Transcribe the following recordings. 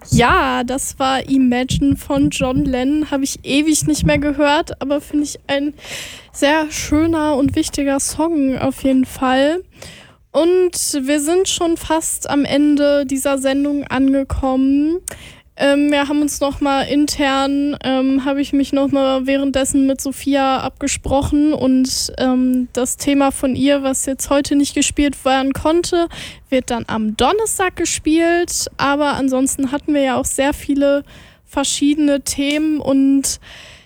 Ja, das war Imagine von John Lennon. Habe ich ewig nicht mehr gehört, aber finde ich ein sehr schöner und wichtiger Song auf jeden Fall. Und wir sind schon fast am Ende dieser Sendung angekommen. Wir haben uns nochmal intern, habe ich mich nochmal währenddessen mit Sophia abgesprochen und das Thema von ihr, was jetzt heute nicht gespielt werden konnte, wird dann am Donnerstag gespielt. Aber ansonsten hatten wir ja auch sehr viele verschiedene Themen und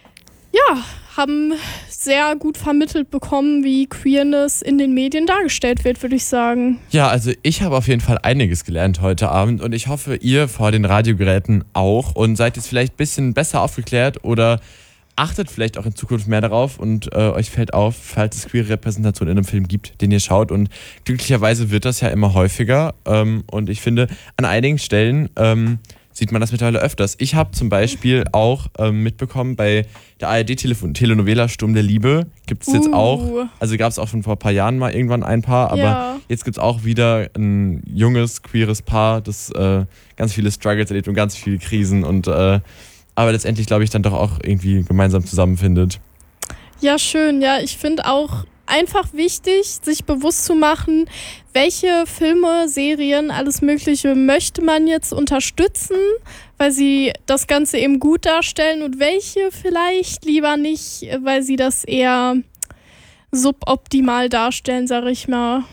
ja, haben sehr gut vermittelt bekommen, wie Queerness in den Medien dargestellt wird, würde ich sagen. Ja, also ich habe auf jeden Fall einiges gelernt heute Abend und ich hoffe, ihr vor den Radiogeräten auch und seid jetzt vielleicht ein bisschen besser aufgeklärt oder achtet vielleicht auch in Zukunft mehr darauf und euch fällt auf, falls es queere Repräsentation in einem Film gibt, den ihr schaut, und glücklicherweise wird das ja immer häufiger und ich finde, an einigen Stellen sieht man das mittlerweile öfters. Ich habe zum Beispiel auch mitbekommen, bei der ARD-Telenovela Sturm der Liebe gibt es jetzt auch, also gab es auch schon vor ein paar Jahren mal irgendwann ein Paar, aber jetzt gibt es auch wieder ein junges, queeres Paar, das ganz viele Struggles erlebt und ganz viele Krisen und aber letztendlich, glaube ich, dann doch auch irgendwie gemeinsam zusammenfindet. Ja, schön. Ja, ich finde auch einfach wichtig, sich bewusst zu machen, welche Filme, Serien, alles Mögliche möchte man jetzt unterstützen, weil sie das Ganze eben gut darstellen und welche vielleicht lieber nicht, weil sie das eher suboptimal darstellen, sage ich mal.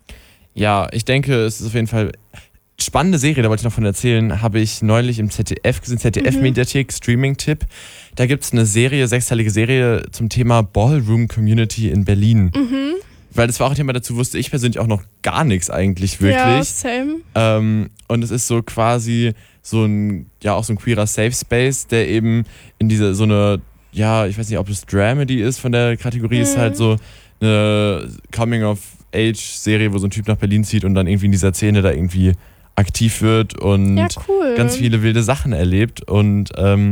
Ja, ich denke, es ist auf jeden Fall spannende Serie, da wollte ich noch von erzählen, habe ich neulich im ZDF gesehen, ZDF-Mediathek, Streaming-Tipp. Da gibt es eine Serie, 6-teilige Serie zum Thema Ballroom Community in Berlin. Weil das war auch ein Thema, dazu wusste ich persönlich auch noch gar nichts eigentlich, wirklich. Ja, same. Und es ist so quasi so ein queerer Safe Space, der eben in dieser, so eine, ja, ich weiß nicht, ob es Dramedy ist von der Kategorie, ist halt so eine Coming-of-Age-Serie, wo so ein Typ nach Berlin zieht und dann irgendwie in dieser Szene da irgendwie aktiv wird und ganz viele wilde Sachen erlebt und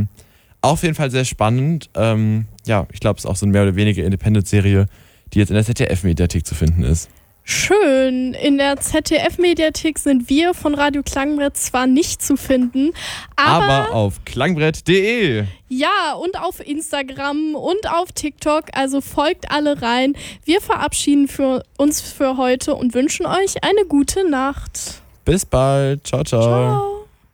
auf jeden Fall sehr spannend. Ich glaube, es ist auch so eine mehr oder weniger Independent-Serie, die jetzt in der ZDF-Mediathek zu finden ist. Schön. In der ZDF-Mediathek sind wir von Radio Klangbrett zwar nicht zu finden, aber auf klangbrett.de. Ja, und auf Instagram und auf TikTok, also folgt alle rein. Wir verabschieden uns für heute und wünschen euch eine gute Nacht. Bis bald. Ciao, ciao. Ciao.